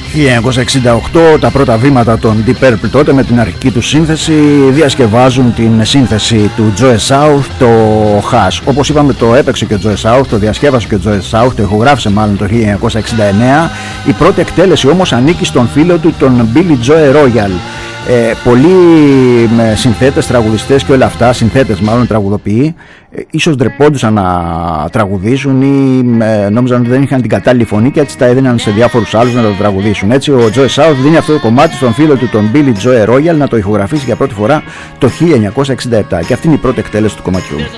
1968 τα πρώτα βήματα των Deep Purple τότε με την αρχική του σύνθεση διασκευάζουν την σύνθεση του Joe South, το Hush. Όπως είπαμε, το έπαιξε και ο Joe South, το διασκεύασε και ο Joe South, το ηχογράφησε μάλλον το 1969. Η πρώτη εκτέλεση όμως ανήκει στον φίλο του, τον Billy Joe Royal. Πολλοί συνθέτες, τραγουδιστές και όλα αυτά, συνθέτες μάλλον, τραγουδοποιοί, ίσως ντρεπόντουσαν να τραγουδήσουν ή νόμιζαν ότι δεν είχαν την κατάλληλη φωνή και έτσι τα έδιναν σε διάφορους άλλους να το τραγουδήσουν. Έτσι ο Joe South δίνει αυτό το κομμάτι στον φίλο του, τον Billy Joe Royal, να το ηχογραφήσει για πρώτη φορά το 1967 και αυτή είναι η πρώτη εκτέλεση του κομματιού.